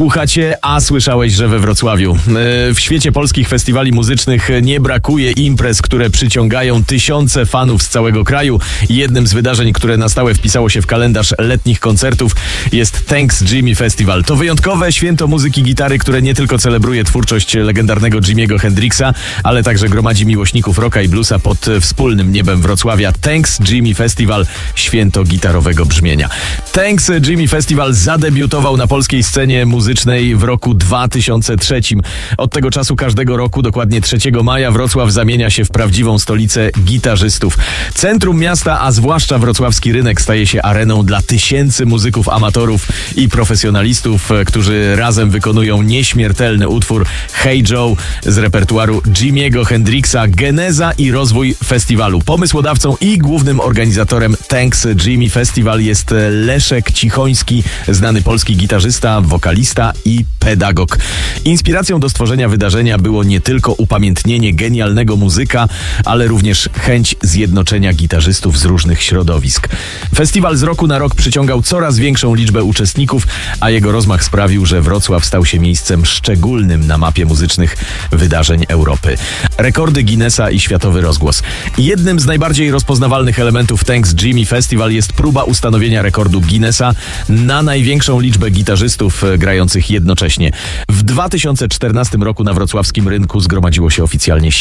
Słuchacie, a słyszałeś, że we Wrocławiu. W świecie polskich festiwali muzycznych nie brakuje imprez, które przyciągają tysiące fanów z całego kraju. Jednym z wydarzeń, które na stałe wpisało się w kalendarz letnich koncertów, jest Thanks Jimmy Festival. To wyjątkowe święto muzyki gitary, które nie tylko celebruje twórczość legendarnego Jimiego Hendrixa, ale także gromadzi miłośników rocka i bluesa pod wspólnym niebem Wrocławia. Thanks Jimmy Festival, święto gitarowego brzmienia. Thanks Jimmy Festival zadebiutował na polskiej scenie muzycznej w roku 2003. Od tego czasu każdego roku, dokładnie 3 maja, Wrocław zamienia się w prawdziwą stolicę gitarzystów. Centrum miasta, a zwłaszcza wrocławski rynek, staje się areną dla tysięcy muzyków, amatorów i profesjonalistów, którzy razem wykonują nieśmiertelny utwór Hey Joe z repertuaru Jimiego Hendrixa. Geneza i rozwój festiwalu. Pomysłodawcą i głównym organizatorem Thanks Jimmy Festival jest Leszek Cichoński, znany polski gitarzysta, wokalista i pedagog. Inspiracją do stworzenia wydarzenia było nie tylko upamiętnienie genialnego muzyka, ale również chęć zjednoczenia gitarzystów z różnych środowisk. Festiwal z roku na rok przyciągał coraz większą liczbę uczestników, a jego rozmach sprawił, że Wrocław stał się miejscem szczególnym na mapie muzycznych wydarzeń Europy. Rekordy Guinnessa i światowy rozgłos. Jednym z najbardziej rozpoznawalnych elementów Thanks Jimmy Festival jest próba ustanowienia rekordu Guinnessa na największą liczbę gitarzystów grających jednocześnie. W 2014 roku na wrocławskim rynku zgromadziło się oficjalnie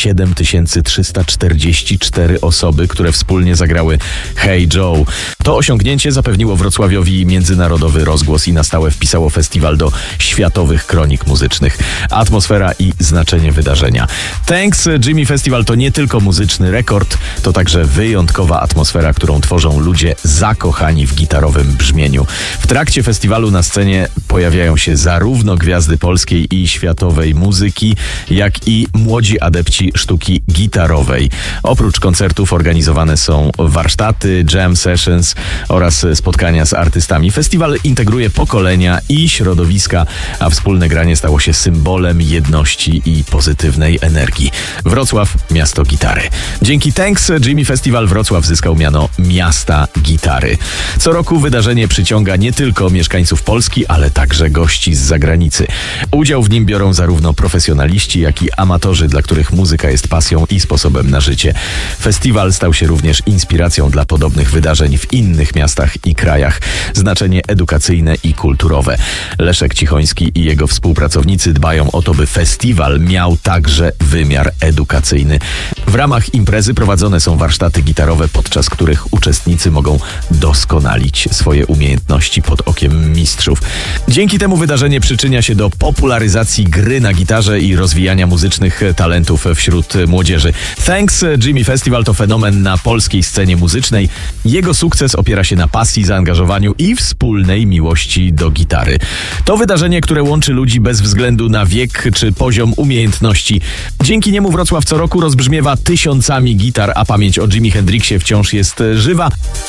7344 osoby, które wspólnie zagrały Hey Joe. To osiągnięcie zapewniło Wrocławiowi międzynarodowy rozgłos i na stałe wpisało festiwal do światowych kronik muzycznych. Atmosfera i znaczenie wydarzenia. Thanks Jimmy Festival to nie tylko muzyczny rekord, to także wyjątkowa atmosfera, którą tworzą ludzie zakochani w gitarowym brzmieniu. W trakcie festiwalu na scenie pojawiają się zarówno gwiazdy polskiej i światowej muzyki, jak i młodzi adepci sztuki gitarowej. Oprócz koncertów organizowane są warsztaty, jam sessions oraz spotkania z artystami. Festiwal integruje pokolenia i środowiska, a wspólne granie stało się symbolem jedności i pozytywnej energii. Wrocław, miasto gitary. Dzięki Thanks Jimmy Festival Wrocław zyskał miano miasta gitary. Co roku wydarzenie przyciąga nie tylko mieszkańców Polski, ale także gości z zagranicy. Udział w nim biorą zarówno profesjonaliści, jak i amatorzy, dla których muzyka jest pasją i sposobem na życie. Festiwal stał się również inspiracją dla podobnych wydarzeń w innych miastach i krajach. Znaczenie edukacyjne i kulturowe. Leszek Cichoński i jego współpracownicy dbają o to, by festiwal miał także wymiar edukacyjny. W ramach imprezy prowadzone są warsztaty gitarowe, podczas których uczestnicy mogą doskonalić swoje umiejętności pod okiem mistrzów. Dzięki temu wydarzenie przyczynia się do popularyzacji gry na gitarze i rozwijania muzycznych talentów wśród młodzieży. Thanks Jimmy Festival to fenomen na polskiej scenie muzycznej. Jego sukces opiera się na pasji, zaangażowaniu i wspólnej miłości do gitary. To wydarzenie, które łączy ludzi bez względu na wiek czy poziom umiejętności. Dzięki niemu Wrocław co roku rozbrzmiewa tysiącami gitar, a pamięć o Jimi Hendrixie wciąż jest żywa.